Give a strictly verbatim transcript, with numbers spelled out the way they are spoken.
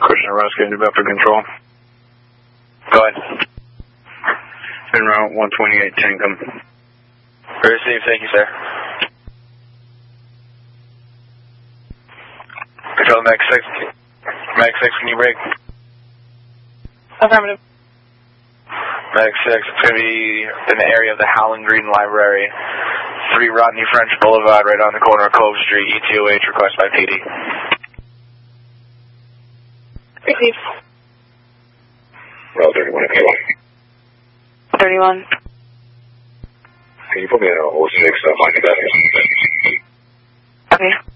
Christian Rescue, New Bedford Control. Go ahead. En route one twenty-eight Tinkham. Received, thank you, sir. Control Max six. Max six, can you break? Affirmative. Max six, it's going to be in the area of the Howland Green Library. three Rodney French Boulevard, right on the corner of Cove Street. E T O H, request by P D. Received. Route thirty-one, okay. thirty-one. Can you put me in a oh six, uh, find the best? Okay.